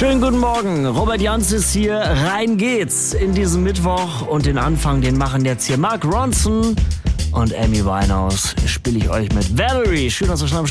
Schönen guten Morgen, Robert Jans ist hier, rein geht's in diesen Mittwoch und den Anfang, den machen jetzt hier Mark Ronson und Amy Winehouse. Spiele ich euch mit Valerie. Schön, dass ihr schon am Start